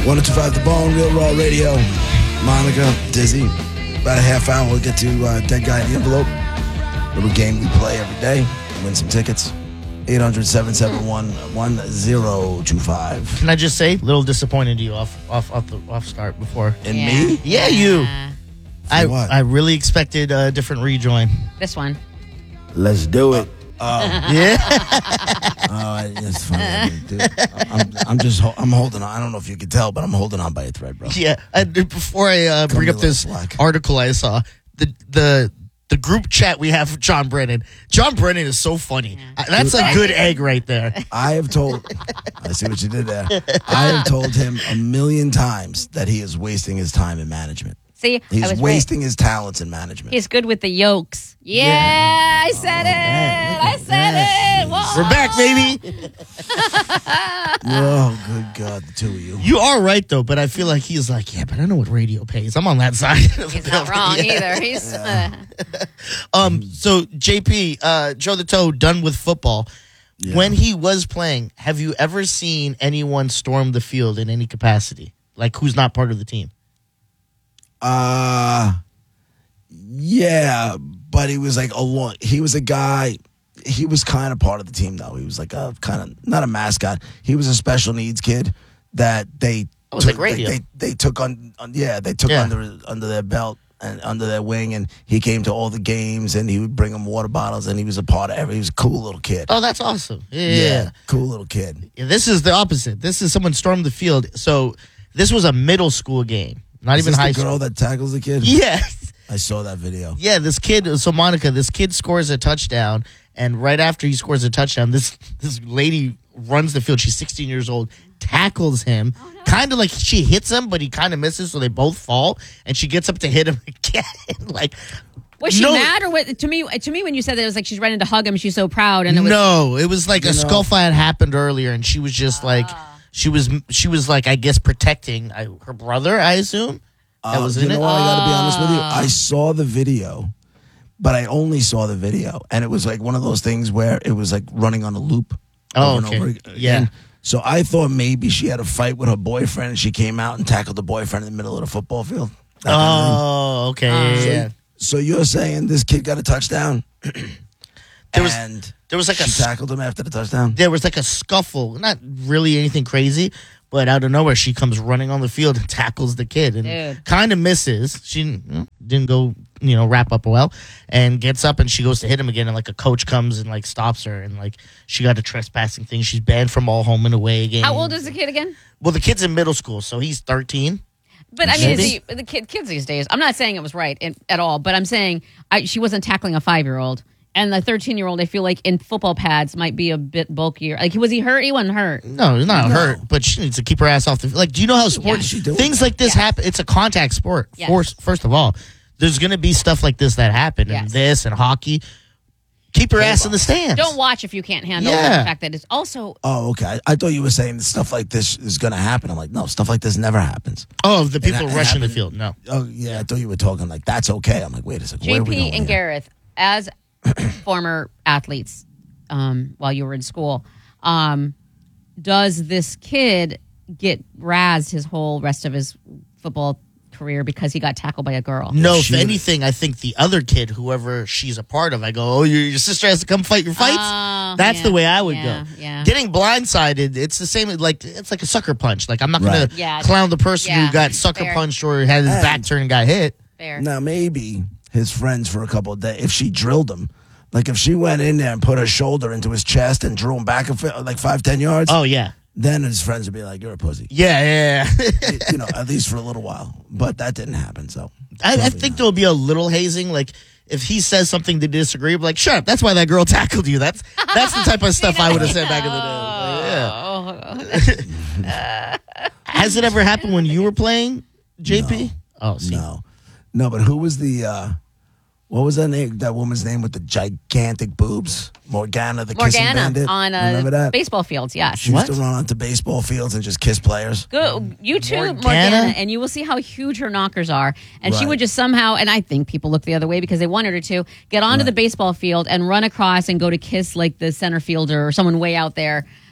102.5 The Bone, Real Raw Radio. Monica, Dizzy. About a half hour, we'll get to Dead Guy in the Envelope. Little game we play every day. Win some tickets. 800-771-1025. Can I just say, a little disappointed in you off start before. And me? Yeah, you. What? I really expected a different rejoin. This one. Let's do it. Yeah. It's funny. Dude, I'm holding on. I don't know if you can tell, but I'm holding on by a thread, bro. Yeah. Before I bring up this article I saw, the group chat we have with John Brennan. John Brennan is so funny. That's a good egg right there. I see what you did there. I have told him a million times that he is wasting his time in management. See, he's wasting his talents in management. He's good with the yolks. Yeah. I said it. I said it. Whoa. We're back, baby. Oh, good God, the two of you. You are right, though, but I feel like he's like, yeah, but I know what radio pays. I'm on that side. He's not wrong either. He's. So, JP, Joe the Toad, done with football. Yeah. When he was playing, have you ever seen anyone storm the field in any capacity? Like, who's not part of the team? Yeah, but he was like he was a guy. He was kind of part of the team, though. He was like a kind of not a mascot. He was a special needs kid that they took under their belt and under their wing, and he came to all the games, and he would bring them water bottles, and he was a part of he was a cool little kid. Oh, that's awesome. Yeah. Cool little kid. Yeah, this is the opposite. This is someone stormed the field. So this was a middle school game. Not even high school. The girl that tackles the kid? Yes. I saw that video. Yeah, this kid, so Monica, this kid scores a touchdown, and right after he scores a touchdown, this lady runs the field. She's 16 years old, tackles him, kind of like she hits him, but he kind of misses, so they both fall, and she gets up to hit him again. Like, was she mad or what? To me, when you said that, it was like she's running to hug him, she's so proud. And it was like a skull fight had happened earlier, and she was just like... She was like, I guess, protecting her brother, I assume. That was in it. You know what? I got to be honest with you. I saw the video, but I only saw the video. And it was like one of those things where it was like running on a loop over and over again. Yeah. So I thought maybe she had a fight with her boyfriend and she came out and tackled the boyfriend in the middle of the football field. Okay. So you're saying this kid got a touchdown? There was like she tackled him after the touchdown. There was like a scuffle, not really anything crazy, but out of nowhere she comes running on the field and tackles the kid and kind of misses. She didn't go, wrap up well, and gets up and she goes to hit him again, and like a coach comes and like stops her, and like she got a trespassing thing. She's banned from all home and away games. How old is the kid again? Well, the kid's in middle school, so he's 13. But I mean, the kids these days. I'm not saying it was right at all, but I'm saying she wasn't tackling a 5-year-old. And the 13-year-old, I feel like in football pads might be a bit bulkier. Like, was he hurt? He wasn't hurt. No, he's not hurt, but she needs to keep her ass off the... Like, do you know how things like this happen? It's a contact sport. Yes. First of all, there's going to be stuff like this that happen, and this and hockey. Keep your ass in the stands. Don't watch if you can't handle the fact that it's also... Oh, okay. I thought you were saying stuff like this is going to happen. I'm like, no, stuff like this never happens. Oh, the people rushing the field, no. Oh, yeah, I thought you were talking like, that's okay. I'm like, wait a second. JP and Gareth, as... former athletes while you were in school, does this kid get razzed his whole rest of his football career because he got tackled by a girl? No, if anything, I think the other kid, whoever she's a part of, I go, oh, your sister has to come fight your fights? That's the way I would go. Yeah. Getting blindsided, it's the same, like it's like a sucker punch. Like, I'm not going to clown the person who got sucker punched or had his back turned and got hit. Fair. Now, maybe his friends for a couple of days, if she drilled him, like if she went in there and put her shoulder into his chest and drew him back like 5-10 yards. Oh, yeah. Then his friends would be like, you're a pussy. Yeah. At least for a little while. But that didn't happen, so. I think there'll be a little hazing. Like, if he says something to disagree, I'm like, shut up. That's why that girl tackled you. That's the type of stuff I would have said back in the day. Like, Has it ever happened when you were playing, JP? No. Oh, see. No, but who was the... what was that name? That woman's name with the gigantic boobs? Morgana, the kissing bandit. On Remember that? baseball fields, yes. She used to run onto baseball fields and just kiss players. Go YouTube Morgana, and you will see how huge her knockers are. And she would just somehow, and I think people look the other way because they wanted her to, get onto the baseball field and run across and go to kiss like the center fielder or someone way out there.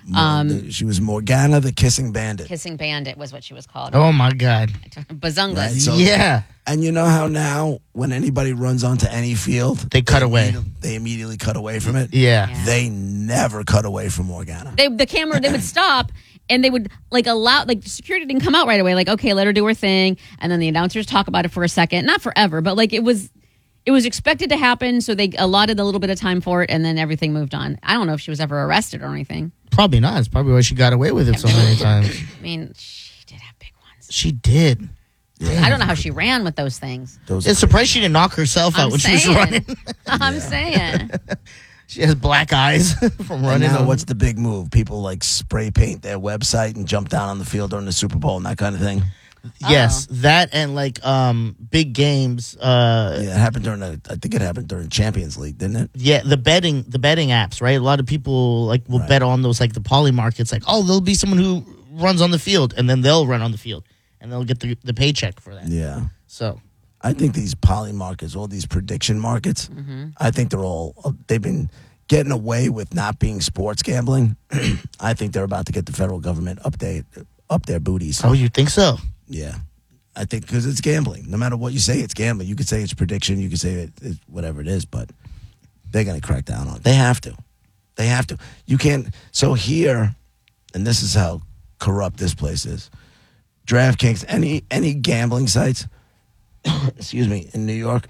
She was Morgana the Kissing Bandit. Kissing Bandit was what she was called. Oh my God. Bazungas. Right, so- Yeah. And you know how now when anybody runs onto any field, They cut away. They immediately cut away from it. Yeah. Yeah. They never cut away from Morgana. They would stop and they would the security didn't come out right away. Like, okay, let her do her thing. And then the announcers talk about it for a second. Not forever, but like it was expected to happen. So they allotted a little bit of time for it and then everything moved on. I don't know if she was ever arrested or anything. Probably not. It's probably why she got away with it so many times. I mean, she did have big ones. She did. I don't know how she ran with those things. It's surprised she didn't knock herself out when she was running. I'm saying. She has black eyes from And running. now what's the big move? People like spray paint their website and jump down on the field during the Super Bowl and that kind of thing. Yes, that and like big games. Yeah, it happened I think it happened during Champions League, didn't it? Yeah, the betting apps, right? A lot of people like will bet on those, like the poly markets. Like, oh, there'll be someone who runs on the field, and then they'll run on the field, and they'll get the paycheck for that. Yeah. So I think these poly markets, all these prediction markets, I think they've been getting away with not being sports gambling. I think they're about to get the federal government up their booties. oh, you think so? Yeah. I think because it's gambling. No matter what you say, it's gambling. You could say it's prediction. You could say it's whatever it is, but they're going to crack down on it. They have to. They have to. You can't. So here, and this is how corrupt this place is, DraftKings, any gambling sites, excuse me, in New York,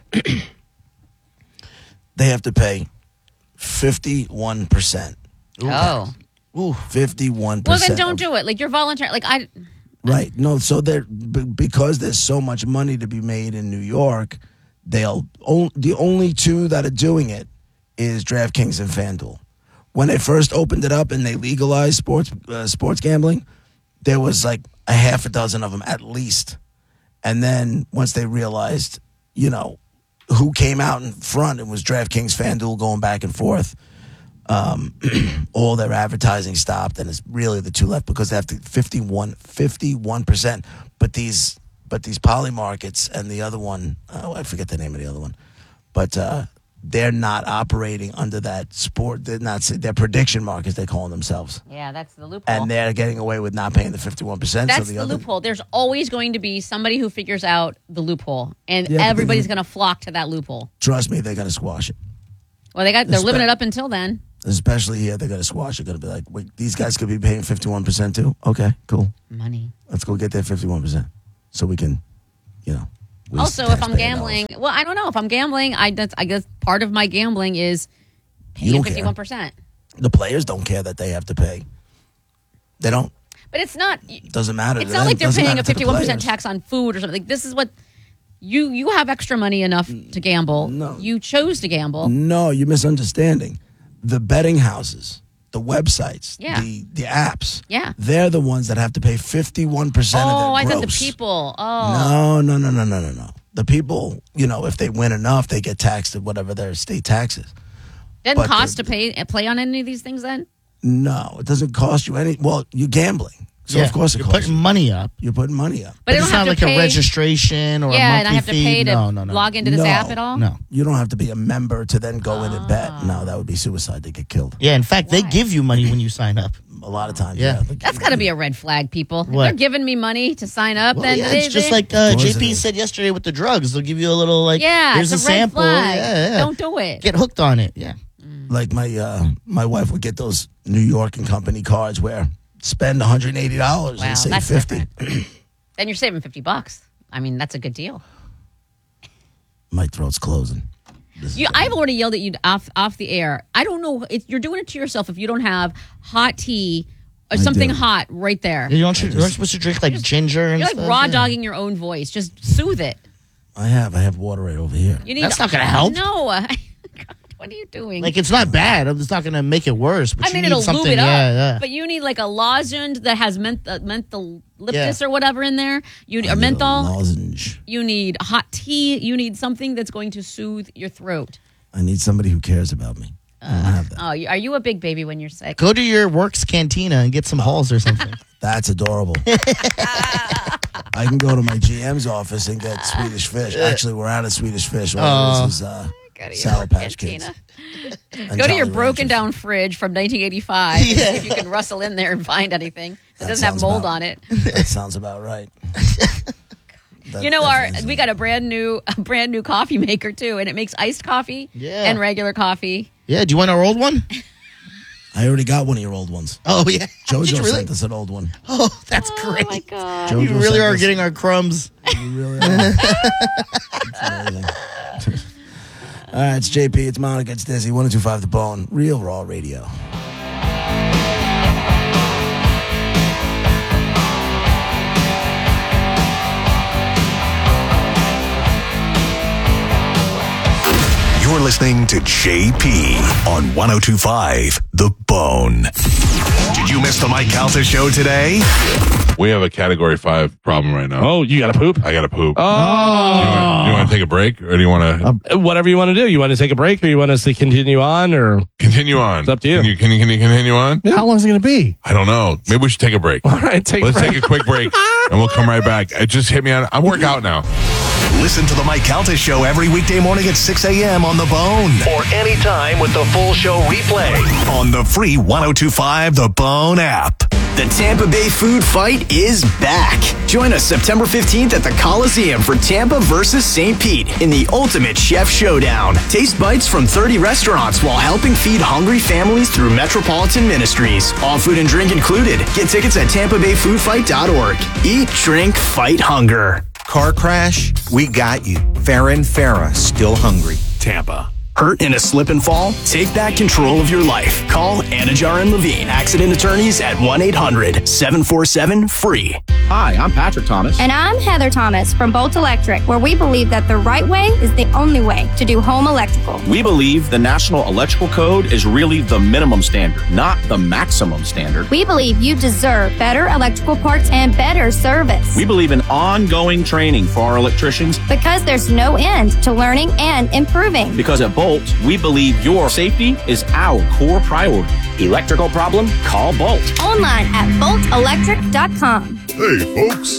they have to pay 51%. Oh. Ooh, 51%. Well, then don't do it. Like, you're voluntary. Like, Right. No, so because there's so much money to be made in New York, the only two that are doing it is DraftKings and FanDuel. When they first opened it up and they legalized sports gambling, there was like a half a dozen of them at least. And then once they realized, who came out in front, it was DraftKings, FanDuel going back and forth. All their advertising stopped, and it's really the two left because they have to 51%. But these poly markets and the other one, I forget the name of the other one, but they're not operating under that sport. They're prediction markets. They call themselves, yeah, that's the loophole. and they're getting away with not paying the 51%. That's the loophole. There's always going to be somebody who figures out the loophole, and Yeah, but everybody's going to flock to that loophole. Trust me, they're going to squash it. Well, they're living it up until then. Especially here, they're going to squash it. Going to be like, wait, these guys could be paying 51% too. Okay, cool. Money. Let's go get that 51%, so we can, waste Also, if I'm taxpayer gambling, dollars. well, I don't know. If I'm gambling, I guess part of my gambling is You paying don't care. 51%. The players don't care that they have to pay. They don't. But it's not. Doesn't matter. It's to not them. like they're Doesn't paying a matter to the 51% players. tax on food or something. This is what you have extra money enough to gamble. No. You chose to gamble. No, you're misunderstanding. The betting houses, the websites, Yeah. the apps, Yeah. they're the ones that have to pay 51% Oh, of I their thought the gross. people. Oh. No. The people, if they win enough, they get taxed at whatever their state tax is. Doesn't but cost to play on any of these things then? No, it doesn't cost you any. Well, you're gambling. So, yeah. of course, it you're costs putting you. money up. You're putting money up. But I it's don't have not to like pay. a registration or a Yeah, monthly and I have to fee. pay to No. log into this No. app at all? No. You don't have to be a member to then go in and bet. No, that would be suicide. They get killed. Yeah, in fact, they Why? give you money when you sign up. A lot of times, Yeah. yeah. That's got to be a red flag, people. If What? they're giving me money to sign up, Well, then yeah, they, it's just they- like course it JP is. said yesterday with the drugs. They'll give you a little yeah, here's it's a a red sample. flag. Yeah. Don't do it. Get hooked on it. Yeah. Like my wife would get those New York and Company cards where spend $180 Wow, and save that's 50. Then you're saving $50. I mean, that's a good deal. My throat's closing. I've already yelled at you off the air. I don't know. You're doing it to yourself if you don't have hot tea or something do. hot right there. You're not supposed to drink like ginger and You're like stuff? raw Yeah. dogging your own voice. Just soothe it. I have water right over here. You need That's not gonna help. No. God, what are you doing? Like, it's not bad. It's not going to make it worse. But I you mean, need it'll something. lube it up. Yeah. But you need like a lozenge that has menthol liptus Yeah. or whatever in there. You I or need a menthol. lozenge. You need hot tea. You need something that's going to soothe your throat. I need somebody who cares about me. I don't have that. Oh, are you a big baby when you're sick? Go to your works cantina and get some halls or something. That's adorable. I can go to my GM's office and get Swedish fish. Actually, we're out of Swedish fish. All it is Go to your Sour work Patch Kids. cantina. Go to your broken down fridge from 1985 and see if you can rustle in there and find anything that doesn't have mold on it. That sounds about right. We got a brand new coffee maker too, and it makes iced coffee and regular coffee. Yeah, do you want our old one? I already got one of your old ones. Oh, yeah. JoJo sent us an old one. Oh, that's great. Oh, my God. You really are getting our crumbs. You really are. It's amazing. All right, it's JP. It's Monica. It's Dizzy. 102.5 The Bone. Real Raw Radio. You're listening to JP on 102.5 The Bone. Did you miss the Mike Calta show today? We have a Category 5 problem right now. Oh, you got to poop? I got to poop. Oh. Do you want to take a break, or do you want to... whatever you want to do. You want to take a break, or you want us to continue on, or... Continue on. It's up to you. Can you continue on? Yeah, how long is it going to be? I don't know. Maybe we should take a break. All right, Let's take a quick break, and we'll come right back. It just hit me on... I work out now. Listen to the Mike Calta show every weekday morning at 6 a.m. on The Bone. Or anytime with the full show replay on the free 102.5 The Bone app. The Tampa Bay Food Fight is back. Join us September 15th at the Coliseum for Tampa versus St. Pete in the Ultimate Chef Showdown. Taste bites from 30 restaurants while helping feed hungry families through Metropolitan Ministries. All food and drink included. Get tickets at tampabayfoodfight.org. Eat, drink, fight hunger. Car crash? We got you. Farah and Farah, still hungry. Tampa. Hurt in a slip and fall? Take back control of your life. Call Anajar and Levine, accident attorneys at 1-800-747-FREE. Hi, I'm Patrick Thomas. And I'm Heather Thomas from Bolt Electric, where we believe that the right way is the only way to do home electrical. We believe the National Electrical Code is really the minimum standard, not the maximum standard. We believe you deserve better electrical parts and better service. We believe in ongoing training for our electricians. Because there's no end to learning and improving. Because at Bolt, we believe your safety is our core priority. Electrical problem? Call Bolt. Online at boltelectric.com. Hey, folks.